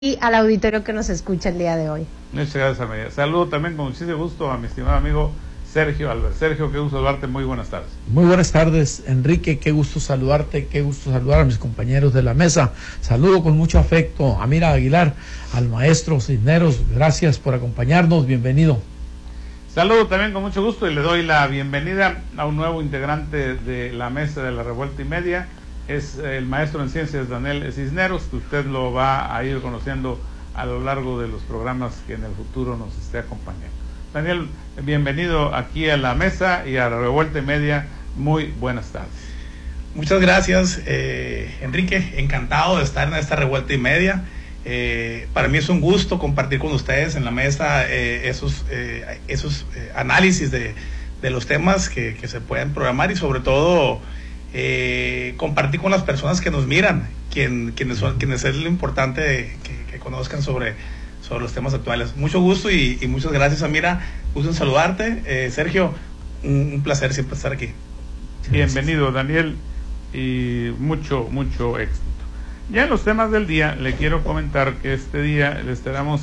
y al auditorio que nos escucha el día de hoy. Muchas gracias, Amelia. Saludo también con muchísimo gusto a mi estimado amigo Sergio Albert. Sergio, qué gusto saludarte, muy buenas tardes. Muy buenas tardes, Enrique, qué gusto saludarte, qué gusto saludar a mis compañeros de la mesa. Saludo con mucho afecto a Mira Aguilar, al maestro Cisneros, gracias por acompañarnos, bienvenido. Saludo también con mucho gusto y le doy la bienvenida a un nuevo integrante de la mesa de la Revuelta y Media. Es el maestro en ciencias Daniel Cisneros, que usted lo va a ir conociendo a lo largo de los programas que en el futuro nos esté acompañando. Daniel, bienvenido aquí a la mesa y a la Revuelta y Media. Muy buenas tardes. Muchas gracias, Enrique. Encantado de estar en esta Revuelta y Media. Para mí es un gusto compartir con ustedes en la mesa esos análisis de los temas que se pueden programar y sobre todo compartir con las personas que nos miran, quienes es lo importante que conozcan sobre los temas actuales. Mucho gusto y muchas gracias, Amira. Gusto en saludarte. Sergio, un placer siempre estar aquí. Bienvenido, Daniel, y mucho éxito. Ya en los temas del día, le quiero comentar que este día les tenemos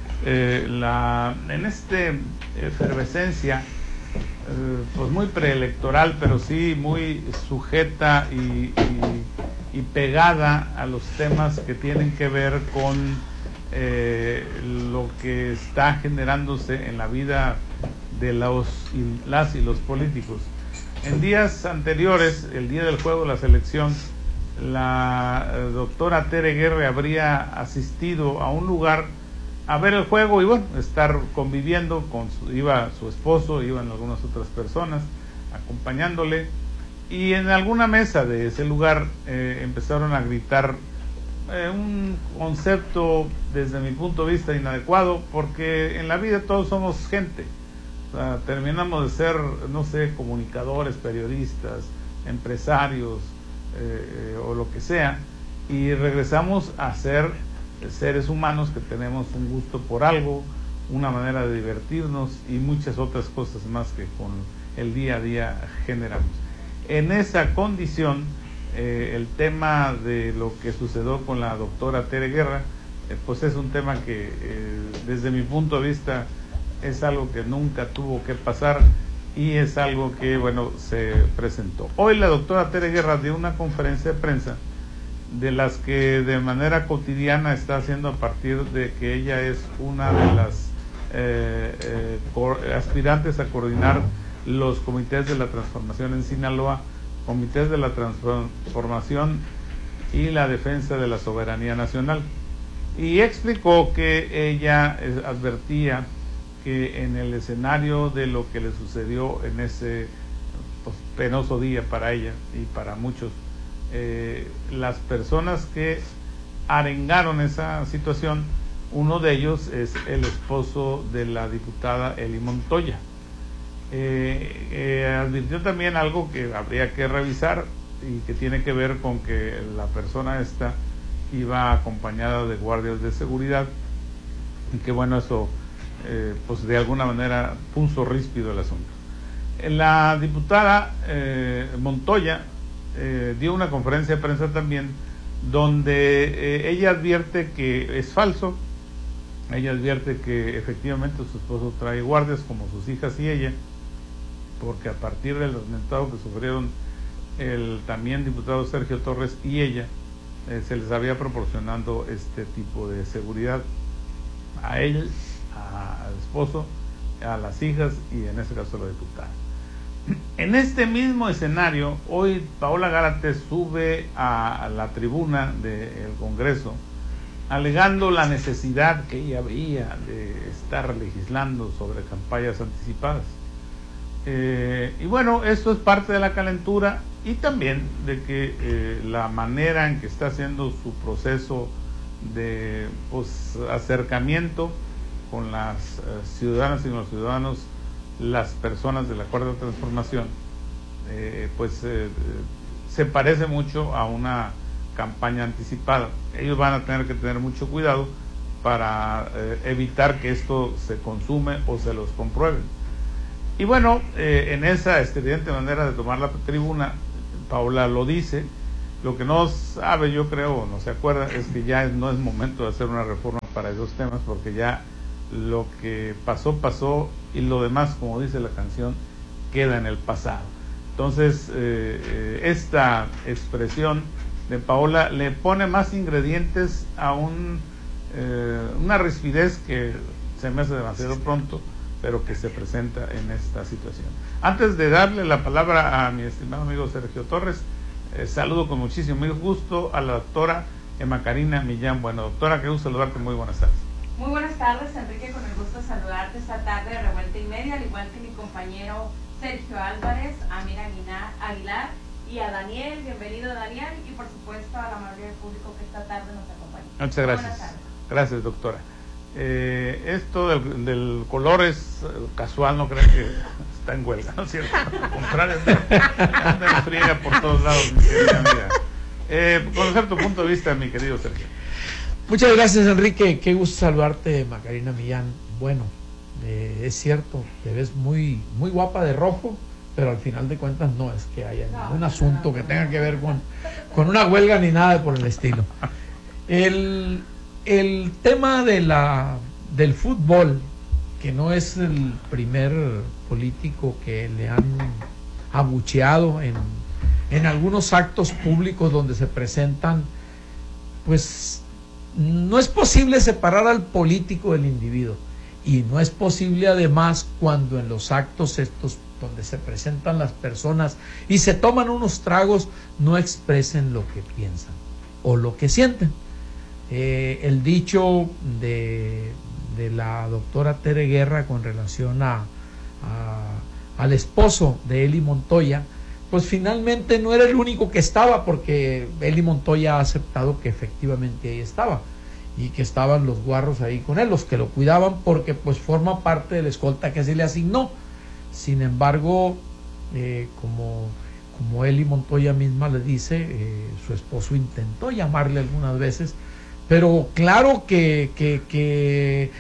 en efervescencia, pues muy preelectoral, pero sí muy sujeta y pegada a los temas que tienen que ver con lo que está generándose en la vida de las y los políticos. En días anteriores, el día del juego de la selección, la doctora Tere Guerra habría asistido a un lugar a ver el juego y bueno, estar conviviendo iba su esposo, iban algunas otras personas acompañándole, y en alguna mesa de ese lugar empezaron a gritar un concepto desde mi punto de vista inadecuado, porque en la vida todos somos gente. O sea, terminamos de ser, no sé, comunicadores, periodistas, empresarios o lo que sea, y regresamos a ser seres humanos que tenemos un gusto por algo, una manera de divertirnos y muchas otras cosas más que con el día a día generamos. En esa condición, el tema de lo que sucedió con la doctora Tere Guerra, pues es un tema que desde mi punto de vista es algo que nunca tuvo que pasar y es algo que, bueno, se presentó. Hoy la doctora Tere Guerra dio una conferencia de prensa de las que de manera cotidiana está haciendo a partir de que ella es una de las aspirantes a coordinar los comités de la transformación en Sinaloa, comités de la transformación y la defensa de la soberanía nacional, y explicó que ella advertía que en el escenario de lo que le sucedió en ese penoso día para ella y para muchos, las personas que arengaron esa situación, uno de ellos es el esposo de la diputada Eli Montoya. Advirtió también algo que habría que revisar y que tiene que ver con que la persona esta iba acompañada de guardias de seguridad y que bueno, eso pues de alguna manera puso ríspido el asunto. La diputada Montoya dio una conferencia de prensa también donde ella advierte que es falso. Ella advierte que efectivamente su esposo trae guardias como sus hijas y ella, porque a partir del atentado que sufrieron el también diputado Sergio Torres y ella, se les había proporcionado este tipo de seguridad a él, al esposo, a las hijas y en este caso a la diputada. En este mismo escenario, hoy Paola Gárate sube a la tribuna del Congreso alegando la necesidad que ella veía de estar legislando sobre campañas anticipadas. Y bueno, esto es parte de la calentura y también de que la manera en que está haciendo su proceso de acercamiento con las ciudadanas y los ciudadanos, las personas de la Cuarta Transformación, se parece mucho a una campaña anticipada. Ellos van a tener que tener mucho cuidado para evitar que esto se consume o se los comprueben. Y bueno, en esa estridente manera de tomar la tribuna, Paola lo dice, Lo que no sabe, yo creo, no se acuerda, es que ya no es momento de hacer una reforma para esos temas, porque ya lo que pasó, pasó, y lo demás, como dice la canción, queda en el pasado. Entonces, esta expresión de Paola le pone más ingredientes a una rispidez que se me hace demasiado pronto, pero que se presenta en esta situación. Antes de darle la palabra a mi estimado amigo Sergio Torres, saludo con muchísimo gusto a la doctora Emma Karina Millán. Bueno, doctora, qué gusto saludarte, muy buenas tardes. Muy buenas tardes, Enrique, con el gusto de saludarte esta tarde de Revuelta y Media, al igual que mi compañero Sergio Álvarez, a Mira Aguilar y a Daniel. Bienvenido, Daniel, y por supuesto a la mayoría del público que esta tarde nos acompaña. Muchas gracias. Gracias, doctora. Esto del color es casual, no creo que está en huelga, ¿no es cierto? Al contrario, anda en friega por todos lados, mi querida amiga. Conocer tu punto de vista, mi querido Sergio. Muchas gracias, Enrique, qué gusto saludarte, Macarena Millán. Bueno, es cierto, te ves muy guapa de rojo, pero al final de cuentas no es que haya ningún asunto que tenga que ver con una huelga ni nada por el estilo. El tema del fútbol, que no es el primer político que le han abucheado en algunos actos públicos donde se presentan, pues no es posible separar al político del individuo, y no es posible además cuando en los actos estos donde se presentan las personas y se toman unos tragos no expresen lo que piensan o lo que sienten. El dicho de la doctora Tere Guerra con relación al esposo de Eli Montoya, pues finalmente no era el único que estaba, porque Eli Montoya ha aceptado que efectivamente ahí estaba y que estaban los guarros ahí con él, los que lo cuidaban, porque pues forma parte de la escolta que se le asignó. Sin embargo, como Eli Montoya misma le dice, su esposo intentó llamarle algunas veces, pero claro que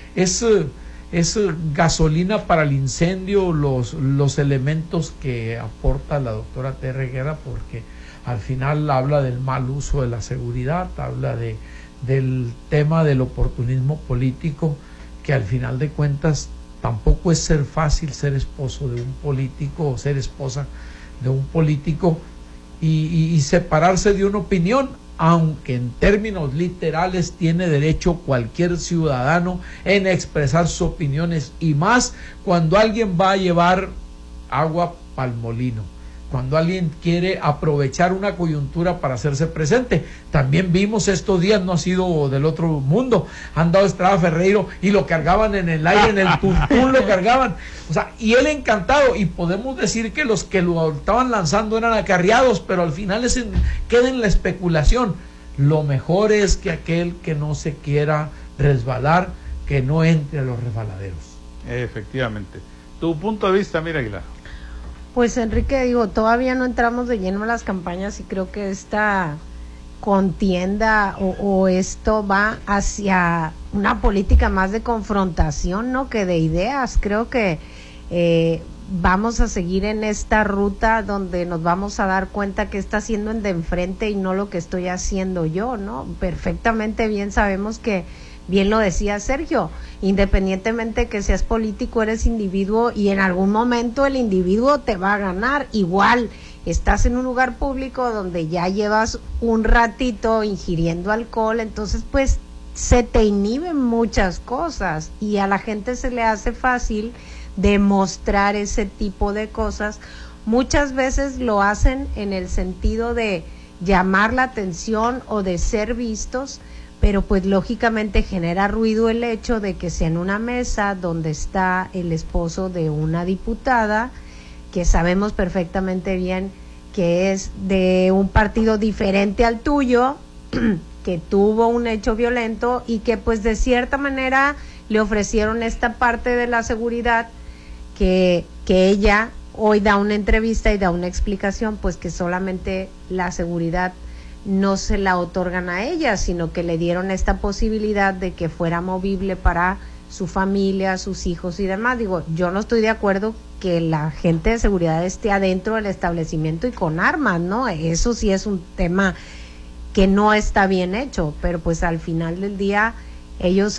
es gasolina para el incendio los elementos que aporta la doctora Tere Guerra, porque al final habla del mal uso de la seguridad, habla del tema del oportunismo político, que al final de cuentas tampoco es ser fácil ser esposo de un político o ser esposa de un político y separarse de una opinión, aunque en términos literales tiene derecho cualquier ciudadano en expresar sus opiniones, y más cuando alguien va a llevar agua pa'l molino, cuando alguien quiere aprovechar una coyuntura para hacerse presente. También vimos estos días, no ha sido del otro mundo, han dado Estrada Ferreiro y lo cargaban en el aire, en el tuntún lo cargaban, o sea, y él encantado, y podemos decir que los que lo estaban lanzando eran acarreados, pero al final queda en la especulación. Lo mejor es que aquel que no se quiera resbalar, que no entre a los resbaladeros. Efectivamente. Tu punto de vista, Mira Aguilar. Pues Enrique, digo, todavía no entramos de lleno a las campañas y creo que esta contienda o esto va hacia una política más de confrontación, ¿no?, que de ideas. Creo que vamos a seguir en esta ruta donde nos vamos a dar cuenta que está haciendo el de enfrente y no lo que estoy haciendo yo, ¿no? Perfectamente bien sabemos que, bien lo decía Sergio, independientemente que seas político, eres individuo y en algún momento el individuo te va a ganar. Igual estás en un lugar público donde ya llevas un ratito ingiriendo alcohol, entonces pues se te inhiben muchas cosas y a la gente se le hace fácil demostrar ese tipo de cosas. Muchas veces lo hacen en el sentido de llamar la atención o de ser vistos, pero pues lógicamente genera ruido el hecho de que sea en una mesa donde está el esposo de una diputada, que sabemos perfectamente bien que es de un partido diferente al tuyo, que tuvo un hecho violento y que pues de cierta manera le ofrecieron esta parte de la seguridad, que ella hoy da una entrevista y da una explicación, pues que solamente la seguridad no se la otorgan a ella, sino que le dieron esta posibilidad de que fuera movible para su familia, sus hijos y demás. Digo, yo no estoy de acuerdo que la gente de seguridad esté adentro del establecimiento y con armas, ¿no? Eso sí es un tema que no está bien hecho, pero pues al final del día ellos